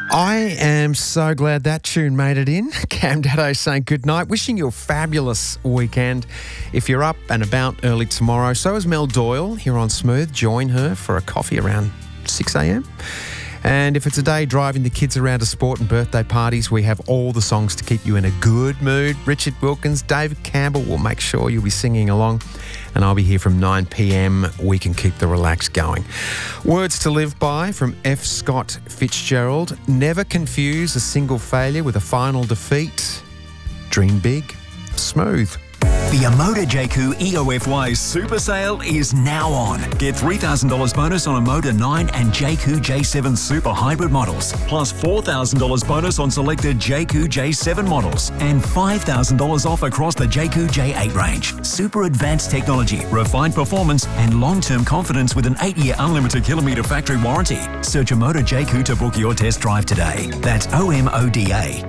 I am so glad that tune made it in. Cam Daddo saying good night, wishing you a fabulous weekend. If you're up and about early tomorrow, so is Mel Doyle here on Smooth. Join her for a coffee around 6 a.m. And if it's a day driving the kids around to sport and birthday parties, we have all the songs to keep you in a good mood. Richard Wilkins, David Campbell will make sure you'll be singing along. And I'll be here from 9 p.m. We can keep the relax going. Words to live by from F. Scott Fitzgerald. Never confuse a single failure with a final defeat. Dream big. Smooth. The Amoda Jayco EOFY Super Sale is now on. Get $3,000 bonus on Amoda 9 and Jayco J7 Super Hybrid models, plus $4,000 bonus on selected Jayco J7 models, and $5,000 off across the Jayco J8 range. Super advanced technology, refined performance, and long-term confidence with an 8-year unlimited kilometre factory warranty. Search Amoda Jayco to book your test drive today. That's OMODA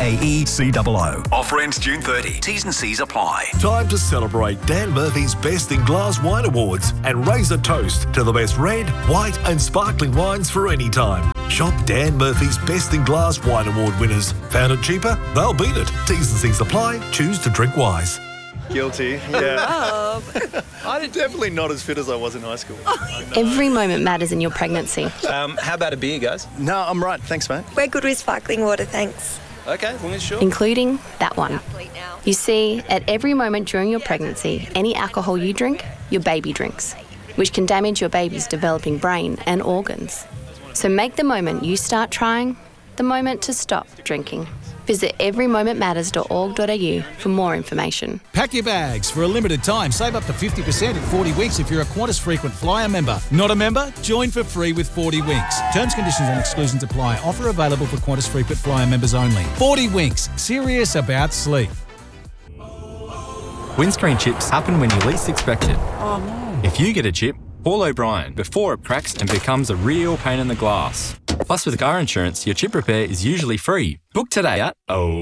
JAECOO. Offer ends June 30. T's and C's apply. Time to celebrate Dan Murphy's Best in Glass Wine Awards and raise a toast to the best red, white and sparkling wines for any time. Shop Dan Murphy's Best in Glass Wine Award winners. Found it cheaper? They'll beat it. T's and C's apply. Choose to drink wise. Guilty, yeah. I'm definitely not as fit as I was in high school. Every moment matters in your pregnancy. How about a beer, guys? No, I'm right. Thanks, mate. We're good with sparkling water, thanks. Okay, as long as sure. Including that one. You see, at every moment during your pregnancy, any alcohol you drink, your baby drinks, which can damage your baby's developing brain and organs. So make the moment you start trying the moment to stop drinking. Visit everymomentmatters.org.au for more information. Pack your bags. For a limited time, save up to 50% in 40 weeks if you're a Qantas Frequent Flyer member. Not a member? Join for free with 40 Winks. Terms, conditions and exclusions apply. Offer available for Qantas Frequent Flyer members only. 40 Winks. Serious about sleep. Windscreen chips happen when you least expect it. Oh no. If you get a chip, call O'Brien before it cracks and becomes a real pain in the glass. Plus, with car insurance, your chip repair is usually free. Book today at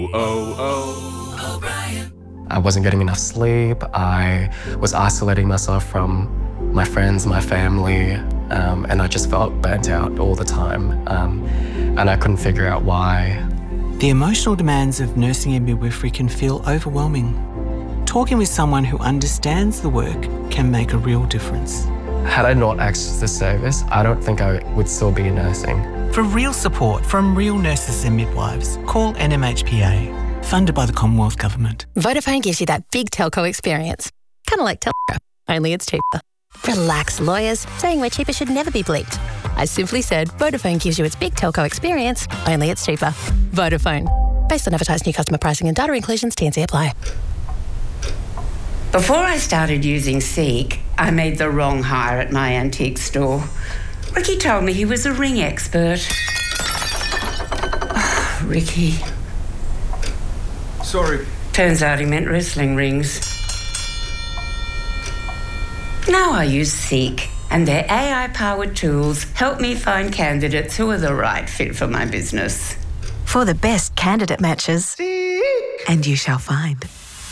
O'Brien. I wasn't getting enough sleep. I was isolating myself from my friends, my family, and I just felt burnt out all the time. And I couldn't figure out why. The emotional demands of nursing and midwifery can feel overwhelming. Talking with someone who understands the work can make a real difference. Had I not accessed this service, I don't think I would still be nursing. For real support from real nurses and midwives, call NMHPA, funded by the Commonwealth Government. Vodafone gives you that big telco experience. Kind of like Telstra, only it's cheaper. Relax, lawyers. Saying we're cheaper should never be bleeped. I simply said Vodafone gives you its big telco experience, only it's cheaper. Vodafone. Based on advertised new customer pricing and data inclusions, T&C apply. Before I started using Seek, I made the wrong hire at my antique store. Ricky told me he was a ring expert. Oh, Ricky. Sorry. Turns out he meant wrestling rings. Now I use Seek, and their AI-powered tools help me find candidates who are the right fit for my business. For the best candidate matches, Seek. And you shall find.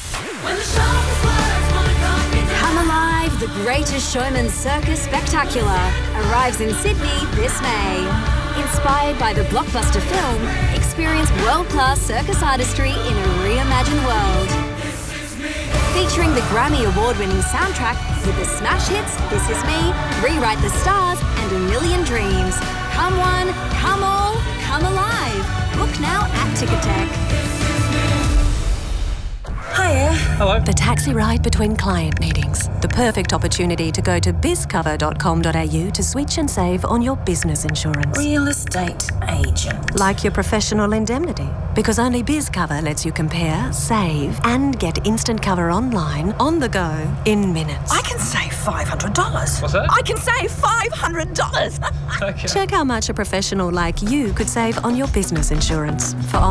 Come Alive, the Greatest Showman Circus Spectacular arrives in Sydney this May. Inspired by the blockbuster film, experience world-class circus artistry in a reimagined world. Featuring the Grammy Award-winning soundtrack with the smash hits This Is Me, Rewrite the Stars and A Million Dreams. Come one, come all, come alive. Book now at Ticketek. Hiya. Hello. The taxi ride between client meetings. The perfect opportunity to go to bizcover.com.au to switch and save on your business insurance. Real estate agent. Like your professional indemnity. Because only BizCover lets you compare, save, and get instant cover online, on the go, in minutes. I can save $500. What's that? I can save $500. Okay. Check how much a professional like you could save on your business insurance for